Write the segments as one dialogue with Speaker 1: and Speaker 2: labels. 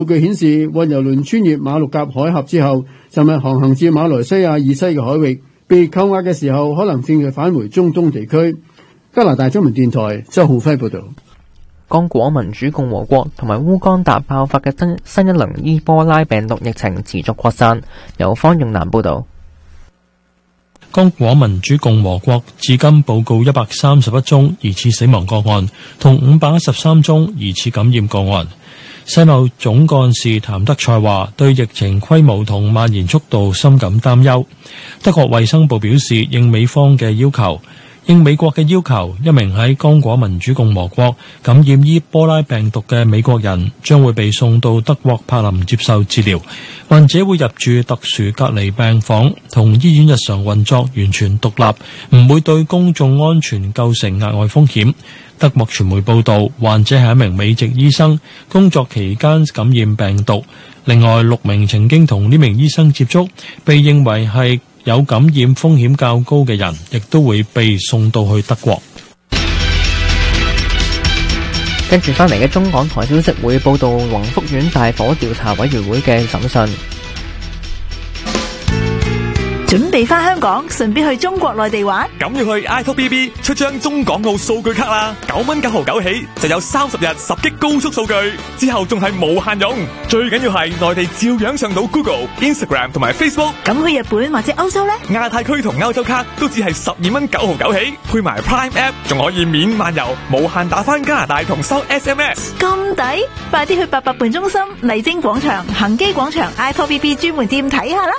Speaker 1: 數據顯示，運油輪穿越馬六甲海峽之後，尋日航行至馬來西亞以西嘅海域，被扣押嘅時候，可能正在返回中東地區。加拿大中文電台周浩輝報道。
Speaker 2: 剛果民主共和國同埋烏干達爆發嘅新一輪伊波拉病毒疫情持續擴散。由方永南報道。
Speaker 3: 剛果民主共和國至今報告131宗疑似死亡個案，同513宗疑似感染個案。世貿總幹事譚德塞話，對疫情規模同蔓延速度深感擔憂。德國衛生部表示，應美國嘅要求，一名喺剛果民主共和國感染伊波拉病毒嘅美國人將會被送到德國柏林接受治療。患者會入住特殊隔離病房，同醫院日常運作完全獨立，唔會對公眾安全構成額外風險。德國傳媒報道，患者係一名美籍醫生，工作期間感染病毒。另外6名曾經同呢名醫生接觸，被認為係有感染風險較高嘅人，亦都會被送到去德國。
Speaker 2: 跟住翻嚟嘅中港台消息會報道宏福苑大火調查委員會嘅審訊。
Speaker 4: 準備返香港，順便去中國內地玩，
Speaker 5: 咁要去 iTalkBB 出張中港澳數據卡啦，9蚊9毫9起，就有30日10GB高速數據，之後仲係無限用。最緊要係內地照樣上到 Google、Instagram 同埋 Facebook。
Speaker 4: 咁去日本或者歐洲呢？
Speaker 5: 亞太區同歐洲卡都只係12蚊9毫9起，配埋 Prime App 仲可以免漫遊，無限打返加拿大同收 SMS。
Speaker 4: 咁抵，快啲去88伴中心、麗晶廣場、恒基廣場 iTalkBB 專門店睇下啦。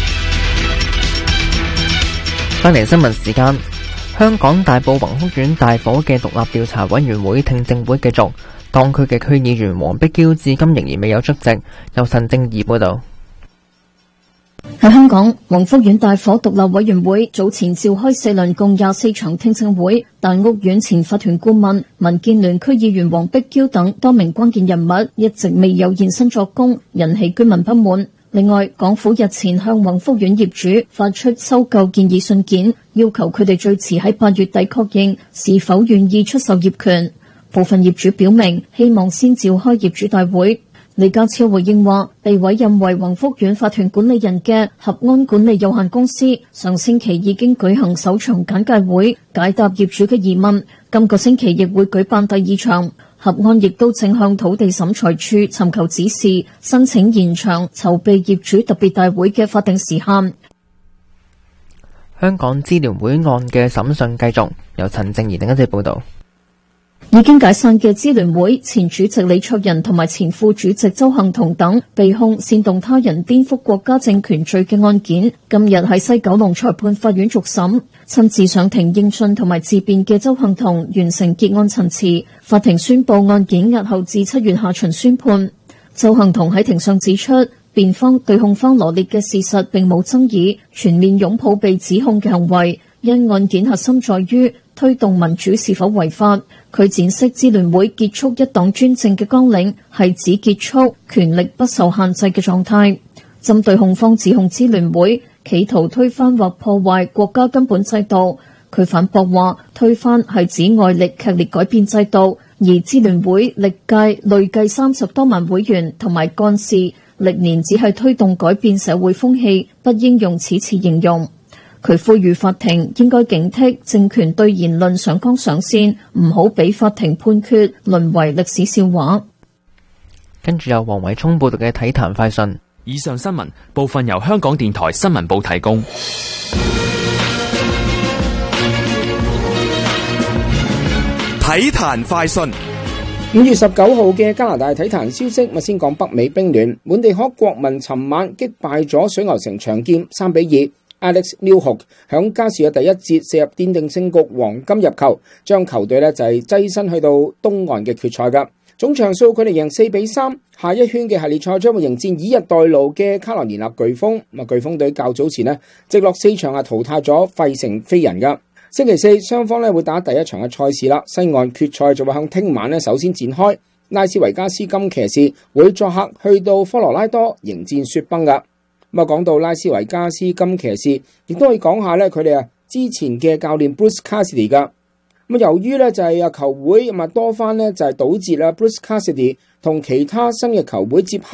Speaker 2: 翻嚟新聞時間，香港大埔宏福苑大火嘅獨立調查委員會聽證會繼續，當區嘅區議員黃碧嬌至今仍然未有出席。由陳正義報道。
Speaker 6: 喺香港，宏福苑大火獨立委員會早前召開4輪共24場聽證會，但屋苑前法團顧問、民建聯區議員黃碧嬌等多名關鍵人物一直未有現身作供，引起居民不滿。另外，港府日前向宏福苑業主發出收購建議信件，要求佢哋最遲喺8月底確認是否願意出售業權。部分業主表明希望先召開業主大會。李家超回應話，被委任為宏福苑法團管理人嘅合安管理有限公司上星期已經舉行首場簡介會，解答業主嘅疑問。今個星期亦會舉辦第2場。合安亦都正向土地審裁處尋求指示，申請延長籌備業主特別大會嘅法定時限。
Speaker 2: 香港支聯會案嘅審訊繼續，由陳正儀另一節報道。
Speaker 6: 已經解散嘅支聯會前主席李卓人同埋前副主席鄒幸彤等被控煽動他人顛覆國家政權罪嘅案件，今日喺西九龍裁判法院續審。親自上庭應訊同埋自辯嘅鄒幸彤完成結案陳詞，法庭宣布案件押後至7月下旬宣判。鄒幸彤喺庭上指出，辯方對控方羅列嘅事實並冇爭議，全面擁抱被指控嘅行為，因案件核心在於推動民主是否違法。佢展示支聯會結束一黨專政嘅綱領係指結束權力不受限制嘅狀態。針對控方指控支聯會企圖推翻或破壞國家根本制度，佢反駁話推翻係指外力劇烈改變制度，而支聯會歷屆累計30多萬會員同埋幹事，歷年只係推動改變社會風氣，不應用此詞形容。佢呼籲法庭應該警惕政權對言論上綱上線，唔好俾法庭判決淪為歷史笑話。
Speaker 2: 跟住由黃偉聰報道嘅體壇快訊。
Speaker 7: 以上新聞部分由香港電台新聞部提供。
Speaker 8: 體壇快訊
Speaker 9: ，5月19號嘅加拿大體壇消息，先講北美冰聯本地殼國民尋晚擊敗咗水牛城長劍3-2。Alex Newhook 響加時嘅第一節射入奠定勝局黃金入球，將球隊就係躋身去到東岸嘅決賽噶。總場數佢哋贏4-3，下一圈嘅系列賽將會迎戰以逸待勞嘅卡羅尼納颶風。颶風隊較早前直落4場淘汰咗費城飛人噶。星期四雙方會打第一場嘅賽事啦，西岸決賽就會向聽晚首先展開。拉斯維加斯金騎士會作客去到科羅拉多迎戰雪崩噶。講到拉斯維加斯金騎士，亦都可以講下佢哋之前嘅教練 Bruce Cassidy 噶。由於就係球會多番就係堵截啦 Bruce Cassidy 同其他新嘅球會接